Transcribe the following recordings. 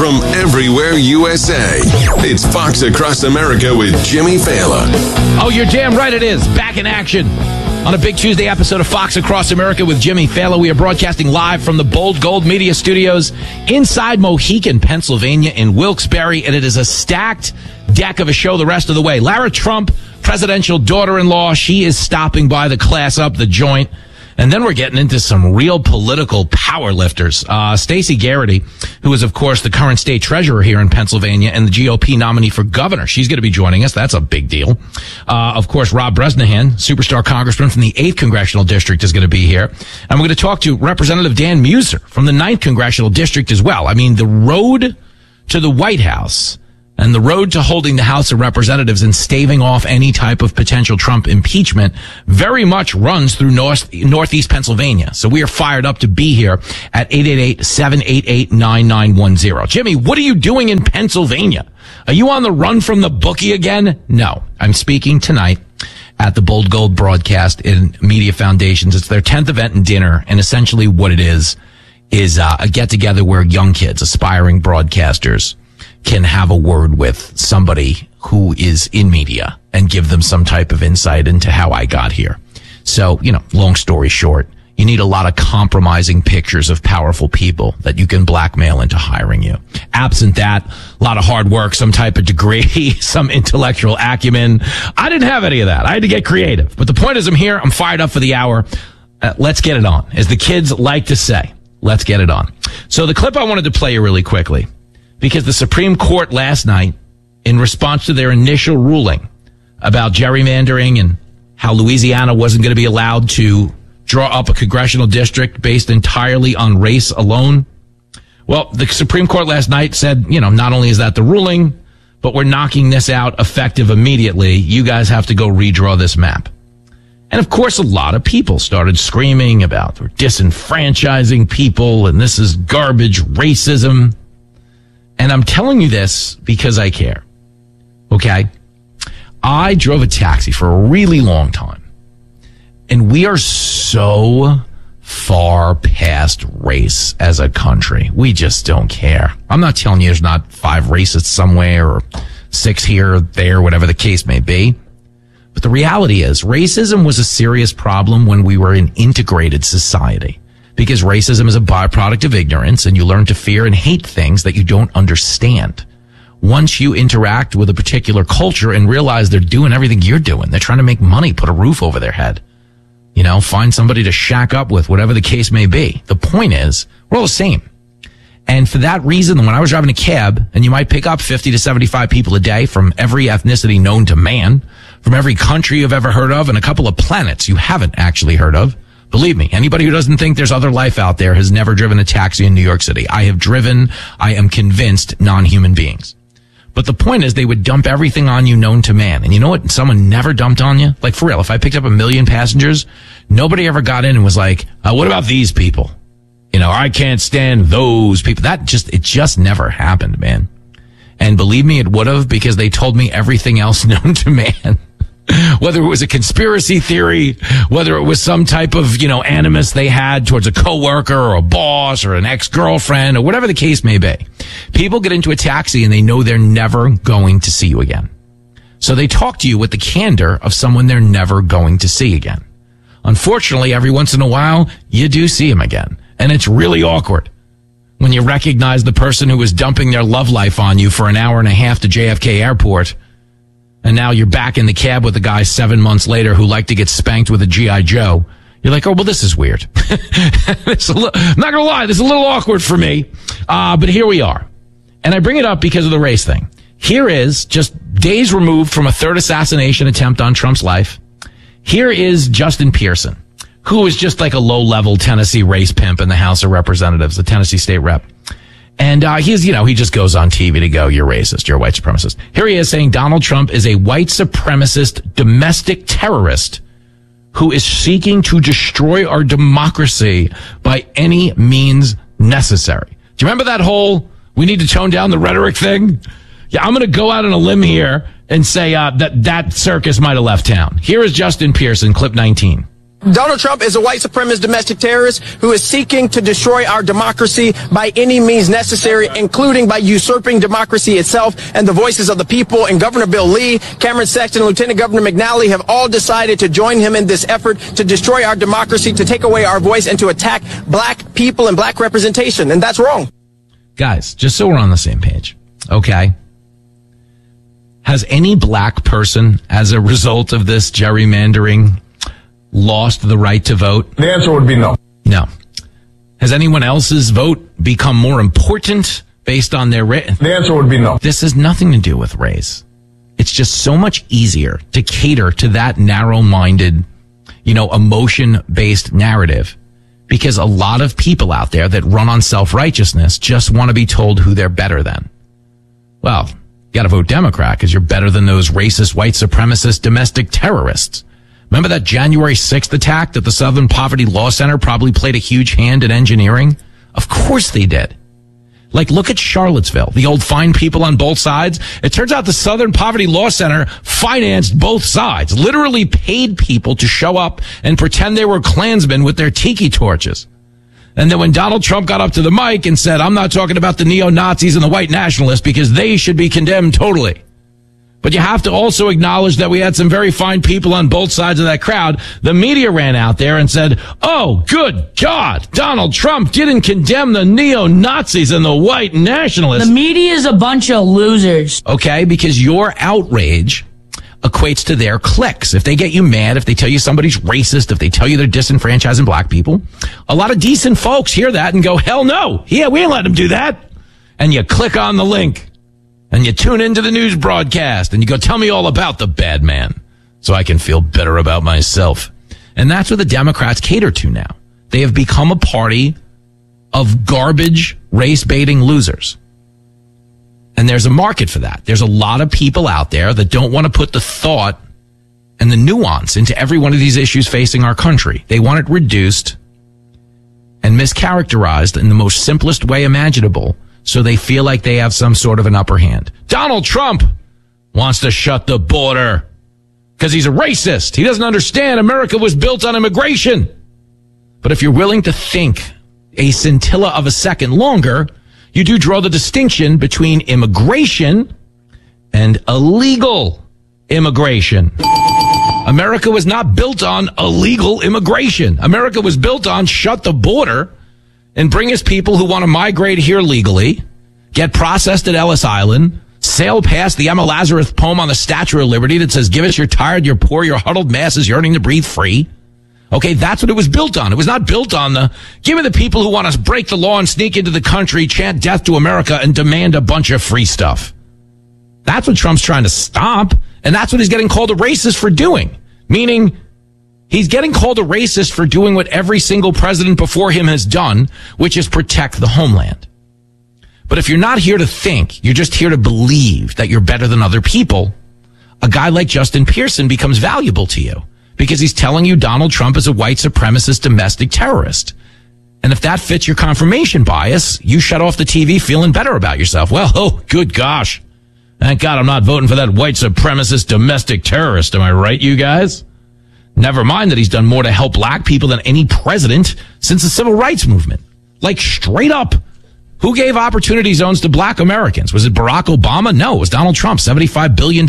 from everywhere USA. It's Fox Across America with Jimmy Fallon. Oh, you're damn right it is. Back in action on a big Tuesday episode of Fox Across America with Jimmy Fallon. We are broadcasting live from the Bold Gold Media Studios inside Mohican, Pennsylvania in Wilkes-Barre, and it is a stacked deck of a show the rest of the way. Lara Trump, presidential daughter-in-law, she is stopping by the class up the joint. And then we're getting into some real political power lifters. Stacey Garrity, who is, of course, the current state treasurer here in Pennsylvania and the GOP nominee for governor. She's going to be joining us. That's a big deal. Of course, Rob Bresnahan, superstar congressman from the 8th Congressional District, is going to be here. And we're going to talk to Representative Dan Muser from the 9th Congressional District as well. I mean, the road to the White House and the road to holding the House of Representatives and staving off any type of potential Trump impeachment very much runs through Northeast Pennsylvania. So we are fired up to be here at 888-788-9910. Jimmy, what are you doing in Pennsylvania? Are you on the run from the bookie again? No, I'm speaking tonight at the Bold Gold broadcast in Media Foundations. It's their 10th event and dinner. And essentially what it is a get together where young kids, aspiring broadcasters, can have a word with somebody who is in media and give them some type of insight into how I got here. So, long story short, you need a lot of compromising pictures of powerful people that you can blackmail into hiring you. Absent that, a lot of hard work, some type of degree, some intellectual acumen. I didn't have any of that. I had to get creative. But the point is I'm here. I'm fired up for the hour. Let's get it on. As the kids like to say, let's get it on. So the clip I wanted to play you really quickly, because the Supreme Court last night, in response to their initial ruling about gerrymandering and how Louisiana wasn't going to be allowed to draw up a congressional district based entirely on race alone, well, the Supreme Court last night said, not only is that the ruling, but we're knocking this out effective immediately. You guys have to go redraw this map. And of course, a lot of people started screaming about we're disenfranchising people and this is garbage racism. And I'm telling you this because I care, okay? I drove a taxi for a really long time, and we are so far past race as a country. We just don't care. I'm not telling you there's not 5 racists somewhere or 6 here or there, whatever the case may be. But the reality is racism was a serious problem when we were an integrated society. Because racism is a byproduct of ignorance, and you learn to fear and hate things that you don't understand. Once you interact with a particular culture and realize they're doing everything you're doing, they're trying to make money, put a roof over their head, find somebody to shack up with, whatever the case may be. The point is, we're all the same. And for that reason, when I was driving a cab, and you might pick up 50 to 75 people a day from every ethnicity known to man, from every country you've ever heard of, and a couple of planets you haven't actually heard of. Believe me, anybody who doesn't think there's other life out there has never driven a taxi in New York City. I have driven, I am convinced, non-human beings. But the point is they would dump everything on you known to man. And you know what someone never dumped on you? Like, for real, if I picked up 1 million passengers, nobody ever got in and was like, what about these people? I can't stand those people. It just never happened, man. And believe me, it would have, because they told me everything else known to man. Whether it was a conspiracy theory, whether it was some type of, animus they had towards a coworker or a boss or an ex-girlfriend or whatever the case may be. People get into a taxi and they know they're never going to see you again. So they talk to you with the candor of someone they're never going to see again. Unfortunately, every once in a while, you do see him again. And it's really awkward when you recognize the person who was dumping their love life on you for an hour and a half to JFK Airport. And now you're back in the cab with a guy 7 months later who liked to get spanked with a G.I. Joe. You're like, oh, well, this is weird. I'm not going to lie, this is a little awkward for me. But here we are. And I bring it up because of the race thing. Here is, just days removed from a 3rd assassination attempt on Trump's life, here is Justin Pearson, who is just like a low-level Tennessee race pimp in the House of Representatives, the Tennessee state rep. And he just goes on TV to go, you're racist, you're a white supremacist. Here he is saying Donald Trump is a white supremacist domestic terrorist who is seeking to destroy our democracy by any means necessary. Do you remember that whole, we need to tone down the rhetoric thing? Yeah, I'm going to go out on a limb here and say that circus might have left town. Here is Justin Pearson, clip 19. Donald Trump is a white supremacist domestic terrorist who is seeking to destroy our democracy by any means necessary, including by usurping democracy itself. And the voices of the people and Governor Bill Lee, Cameron Sexton, and Lieutenant Governor McNally have all decided to join him in this effort to destroy our democracy, to take away our voice, and to attack black people and black representation. And that's wrong. Guys, just so we're on the same page, okay? Has any black person, as a result of this gerrymandering, lost the right to vote? The answer would be no. No. Has anyone else's vote become more important based on their race? The answer would be no. This has nothing to do with race. It's just so much easier to cater to that narrow-minded, emotion-based narrative, because a lot of people out there that run on self-righteousness just want to be told who they're better than. Well, you got to vote Democrat because you're better than those racist, white supremacist, domestic terrorists. Remember that January 6th attack that the Southern Poverty Law Center probably played a huge hand in engineering? Of course they did. Like, look at Charlottesville, the old fine people on both sides. It turns out the Southern Poverty Law Center financed both sides, literally paid people to show up and pretend they were Klansmen with their tiki torches. And then when Donald Trump got up to the mic and said, I'm not talking about the neo-Nazis and the white nationalists because they should be condemned totally. But you have to also acknowledge that we had some very fine people on both sides of that crowd. The media ran out there and said, oh, good God, Donald Trump didn't condemn the neo-Nazis and the white nationalists. The media is a bunch of losers. Okay, because your outrage equates to their clicks. If they get you mad, if they tell you somebody's racist, if they tell you they're disenfranchising black people, a lot of decent folks hear that and go, hell no. Yeah, we ain't letting them do that. And you click on the link. And you tune into the news broadcast and you go, tell me all about the bad man so I can feel better about myself. And that's what the Democrats cater to now. They have become a party of garbage, race-baiting losers. And there's a market for that. There's a lot of people out there that don't want to put the thought and the nuance into every one of these issues facing our country. They want it reduced and mischaracterized in the most simplest way imaginable, so they feel like they have some sort of an upper hand. Donald Trump wants to shut the border because he's a racist. He doesn't understand America was built on immigration. But if you're willing to think a scintilla of a second longer, you do draw the distinction between immigration and illegal immigration. America was not built on illegal immigration. America was built on shut the border and bring us people who want to migrate here legally, get processed at Ellis Island, sail past the Emma Lazarus poem on the Statue of Liberty that says, give us your tired, your poor, your huddled masses yearning to breathe free. Okay, that's what it was built on. It was not built on give me the people who want to break the law and sneak into the country, chant death to America, and demand a bunch of free stuff. That's what Trump's trying to stop, and that's what he's getting called a racist for doing. Meaning, he's getting called a racist for doing what every single president before him has done, which is protect the homeland. But if you're not here to think, you're just here to believe that you're better than other people, a guy like Justin Pearson becomes valuable to you because he's telling you Donald Trump is a white supremacist domestic terrorist. And if that fits your confirmation bias, you shut off the TV feeling better about yourself. Well, oh, good gosh. Thank God I'm not voting for that white supremacist domestic terrorist. Am I right, you guys? Never mind that he's done more to help black people than any president since the civil rights movement. Like, straight up, who gave opportunity zones to black Americans? Was it Barack Obama? No, it was Donald Trump, $75 billion.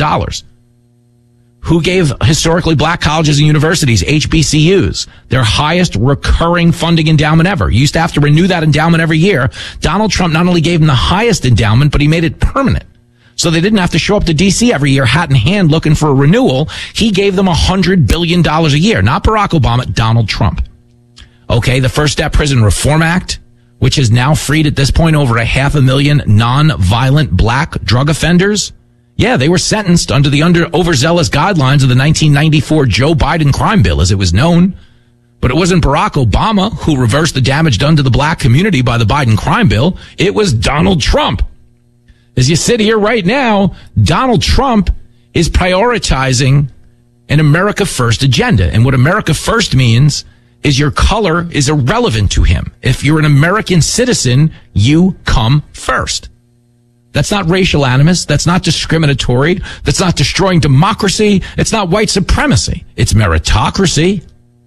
Who gave historically black colleges and universities, HBCUs, their highest recurring funding endowment ever? You used to have to renew that endowment every year. Donald Trump not only gave them the highest endowment, but he made it permanent. So they didn't have to show up to D.C. every year, hat in hand, looking for a renewal. He gave them $100 billion a year. Not Barack Obama, Donald Trump. Okay, the First Step Prison Reform Act, which has now freed at this point over 500,000 non-violent black drug offenders. Yeah, they were sentenced under the overzealous guidelines of the 1994 Joe Biden crime bill, as it was known. But it wasn't Barack Obama who reversed the damage done to the black community by the Biden crime bill. It was Donald Trump. As you sit here right now, Donald Trump is prioritizing an America First agenda. And what America First means is your color is irrelevant to him. If you're an American citizen, you come first. That's not racial animus. That's not discriminatory. That's not destroying democracy. It's not white supremacy. It's meritocracy.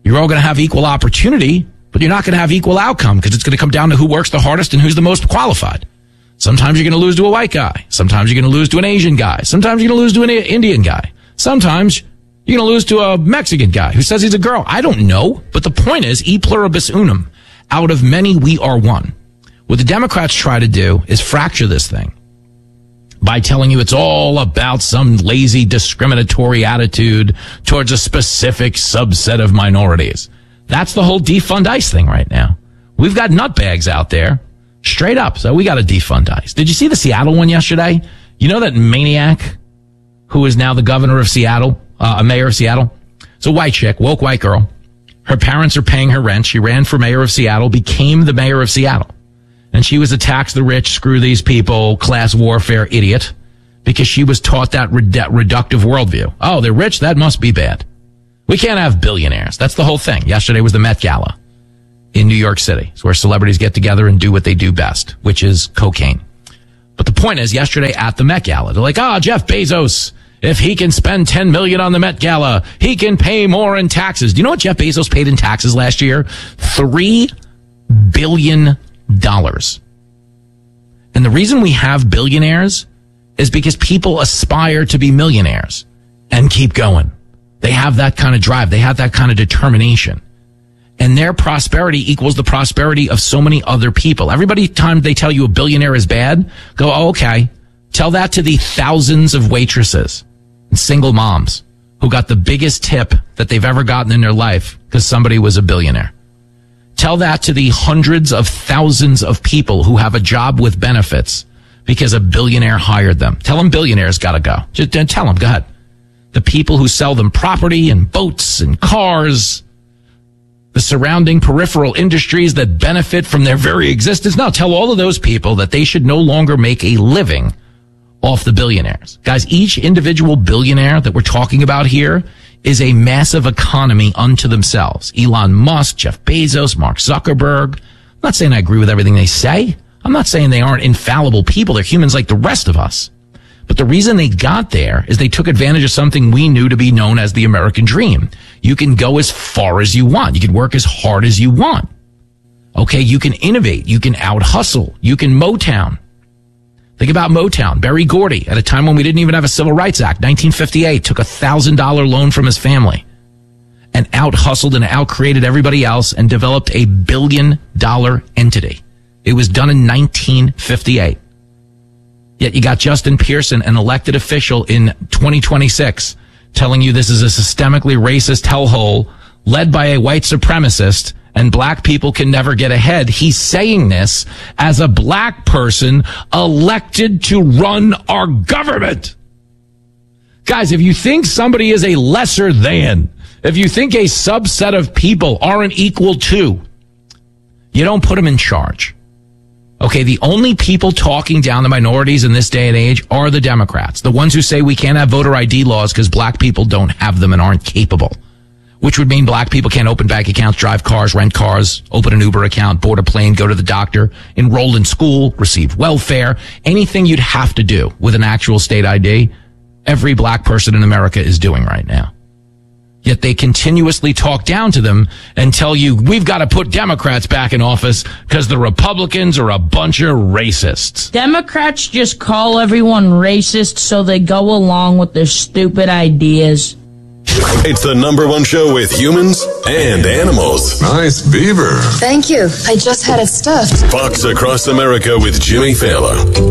You're all going to have equal opportunity, but you're not going to have equal outcome because it's going to come down to who works the hardest and who's the most qualified. Sometimes you're going to lose to a white guy. Sometimes you're going to lose to an Asian guy. Sometimes you're going to lose to an Indian guy. Sometimes you're going to lose to a Mexican guy who says he's a girl. I don't know. But the point is, e pluribus unum. Out of many, we are one. What the Democrats try to do is fracture this thing by telling you it's all about some lazy, discriminatory attitude towards a specific subset of minorities. That's the whole defund ICE thing right now. We've got nutbags out there, straight up. So we got to defund ICE. Did you see the Seattle one yesterday? You know that maniac who is now the governor of Seattle, a mayor of Seattle? It's a white chick, woke white girl. Her parents are paying her rent. She ran for mayor of Seattle, became the mayor of Seattle. And she was a tax the rich, screw these people, class warfare idiot, because she was taught that reductive worldview. Oh, they're rich? That must be bad. We can't have billionaires. That's the whole thing. Yesterday was the Met Gala in New York City. It's where celebrities get together and do what they do best, which is cocaine. But the point is, yesterday at the Met Gala, they're like, Jeff Bezos, if he can spend $10 million on the Met Gala, he can pay more in taxes. Do you know what Jeff Bezos paid in taxes last year? $3 billion. And the reason we have billionaires is because people aspire to be millionaires and keep going. They have that kind of drive. They have that kind of determination. And their prosperity equals the prosperity of so many other people. Every time they tell you a billionaire is bad, go, okay. Tell that to the thousands of waitresses and single moms who got the biggest tip that they've ever gotten in their life because somebody was a billionaire. Tell that to the hundreds of thousands of people who have a job with benefits because a billionaire hired them. Tell them billionaires got to go. Just tell them. Go ahead. The people who sell them property and boats and cars, the surrounding peripheral industries that benefit from their very existence. Now, tell all of those people that they should no longer make a living off the billionaires. Guys, each individual billionaire that we're talking about here is a massive economy unto themselves. Elon Musk, Jeff Bezos, Mark Zuckerberg. I'm not saying I agree with everything they say. I'm not saying they aren't infallible people. They're humans like the rest of us. But the reason they got there is they took advantage of something we knew to be known as the American dream. You can go as far as you want. You can work as hard as you want. Okay, you can innovate. You can out-hustle. You can Motown. Think about Motown. Berry Gordy, at a time when we didn't even have a Civil Rights Act, 1958, took a $1,000 loan from his family and out-hustled and out-created everybody else and developed a $1 billion entity. It was done in 1958. Yet you got Justin Pearson, an elected official in 2026, telling you this is a systemically racist hellhole led by a white supremacist and black people can never get ahead. He's saying this as a black person elected to run our government. Guys, if you think somebody is a lesser than, if you think a subset of people aren't equal to, you don't put them in charge. Okay, the only people talking down the minorities in this day and age are the Democrats. The ones who say we can't have voter ID laws because black people don't have them and aren't capable. Which would mean black people can't open bank accounts, drive cars, rent cars, open an Uber account, board a plane, go to the doctor, enroll in school, receive welfare. Anything you'd have to do with an actual state ID, every black person in America is doing right now. Yet they continuously talk down to them and tell you, we've got to put Democrats back in office because the Republicans are a bunch of racists. Democrats just call everyone racist so they go along with their stupid ideas. It's the #1 show with humans and animals. Nice beaver. Thank you. I just had it stuffed. Fox Across America with Jimmy Fallon.